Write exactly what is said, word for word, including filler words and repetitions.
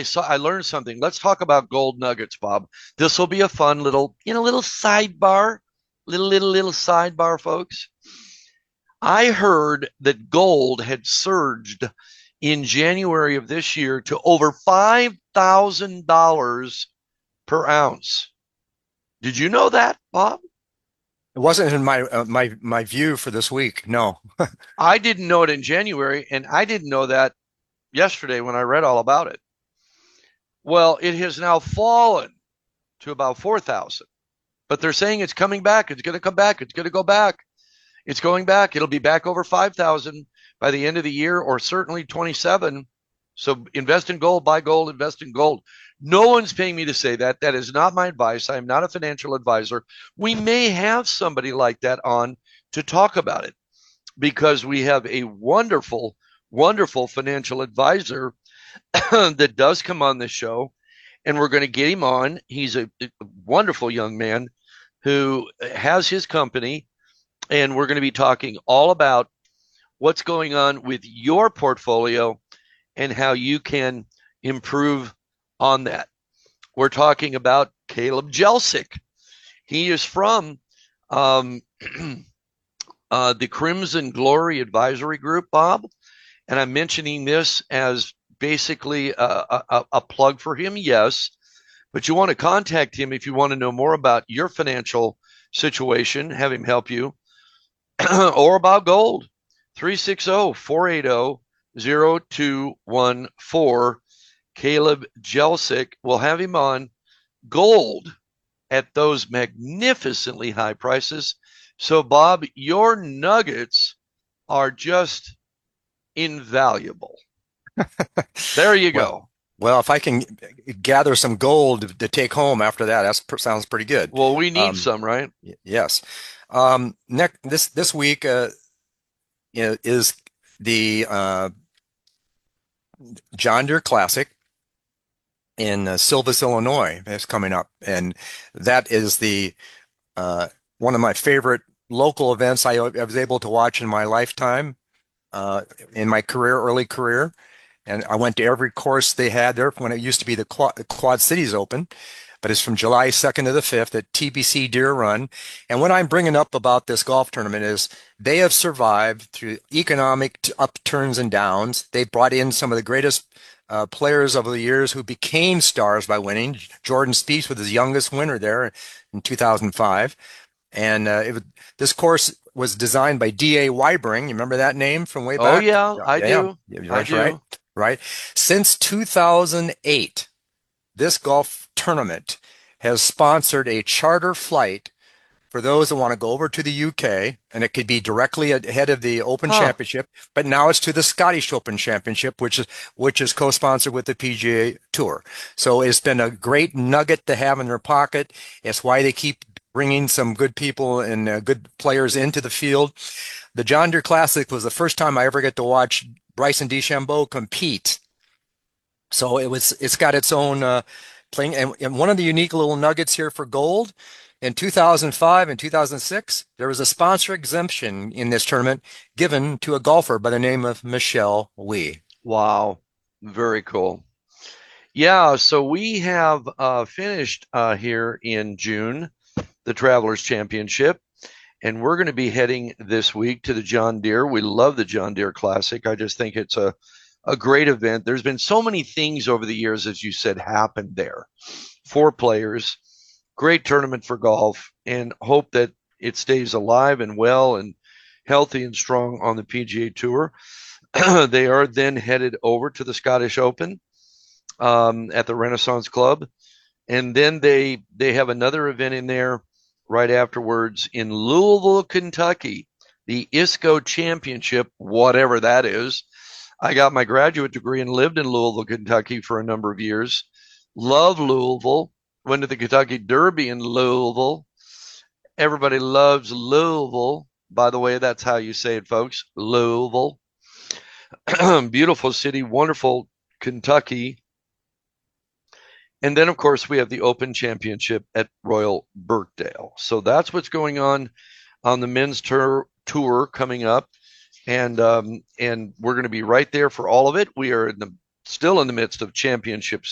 I saw I learned something. Let's talk about gold nuggets, Bob. This will be a fun little, you know, little sidebar, little little little sidebar, folks. I heard that gold had surged in January of this year to over five thousand dollars per ounce. Did you know that, Bob? It wasn't in my uh, my my view for this week. No. I didn't know it in January, and I didn't know that yesterday when I read all about it. Well, it has now fallen to about four thousand, but they're saying it's coming back. It's going to come back. It's going to go back. It's going back. It'll be back over five thousand by the end of the year, or certainly twenty-seven. So invest in gold, buy gold, invest in gold. No one's paying me to say that. That is not my advice. I am not a financial advisor. We may have somebody like that on to talk about it because we have a wonderful, wonderful financial advisor that does come on this show, and we're going to get him on. He's a, a wonderful young man who has his company, and we're going to be talking all about what's going on with your portfolio and how you can improve on that. We're talking about Caleb Jelsic. He is from um, uh, the Crimson Glory Advisory Group, Bob, and I'm mentioning this as basically a, a, a plug for him, yes, but you want to contact him if you want to know more about your financial situation, have him help you, or about gold. three six zero, four eight zero, zero two one four. Caleb Jelsic. We'll have him on. Gold at those magnificently high prices. So, Bob, your nuggets are just invaluable. There you Well, go. well, if I can gather some gold to take home after that, that sounds pretty good. Well, we need Um, some, right? y- yes. Um, next this this week uh, is the uh, John Deere Classic in uh, Silvis, Illinois. That's coming up, and that is the uh, one of my favorite local events I, I was able to watch in my lifetime, uh, in my career, early career. And I went to every course they had there when it used to be the Quad, Quad Cities Open, but it's from July second to the fifth at T B C Deere Run. And what I'm bringing up about this golf tournament is they have survived through economic upturns and downs. They brought in some of the greatest uh, players over the years who became stars by winning. Jordan Spieth was his youngest winner there in two thousand five. And uh, it was, this course was designed by D A. Weibring. You remember that name from way Oh, back? yeah, Yeah, I yeah, do. yeah. I That's right. do. Right. Since two thousand eight, this golf tournament has sponsored a charter flight for those that want to go over to the U K, and it could be directly ahead of the Open Huh. Championship, but now it's to the Scottish Open Championship, which is which is co-sponsored with the P G A Tour. So it's been a great nugget to have in their pocket. It's why they keep bringing some good people and uh, good players into the field. The John Deere Classic was the first time I ever get to watch Bryson DeChambeau compete. So it was, it's got its own uh, playing. And, and one of the unique little nuggets here for gold in two thousand five and two thousand six, there was a sponsor exemption in this tournament given to a golfer by the name of Michelle Wie. Wow. Very cool. Yeah, so we have uh, finished uh, here in June the Travelers Championship, and we're going to be heading this week to the John Deere. We love the John Deere Classic. I just think it's a, a great event. There's been so many things over the years, as you said, happened there. Four players, great tournament for golf, and hope that it stays alive and well and healthy and strong on the P G A Tour. They are then headed over to the Scottish Open um, at the Renaissance Club, and then they they have another event in there right afterwards in Louisville, Kentucky, the I S C O Championship, whatever that is. I got my graduate degree and lived in Louisville, Kentucky for a number of years. Love Louisville. Went to the Kentucky Derby in Louisville. Everybody loves Louisville. By the way, that's how you say it, folks. Louisville. Beautiful city, wonderful Kentucky. And then, of course, we have the Open Championship at Royal Birkdale. So that's what's going on on the men's tour, tour coming up, and um, and we're going to be right there for all of it. We are in the still in the midst of championship